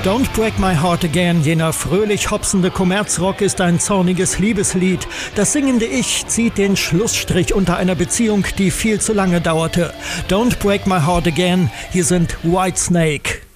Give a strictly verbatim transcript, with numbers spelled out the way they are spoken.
Don't Break My Heart Again, jener fröhlich hopsende Kommerzrock, ist ein zorniges Liebeslied. Das singende Ich zieht den Schlussstrich unter einer Beziehung, die viel zu lange dauerte. Don't Break My Heart Again, hier sind Whitesnake.